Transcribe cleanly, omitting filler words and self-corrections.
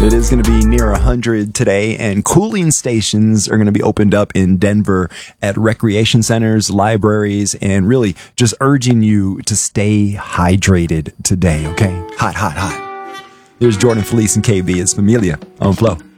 It is going to be near 100 today, and cooling stations are going to be opened up in Denver at recreation centers, libraries, and really just urging you to stay hydrated today, okay? Hot, hot, hot. Here's Jordan Felice and KB. It's Familia on Flow.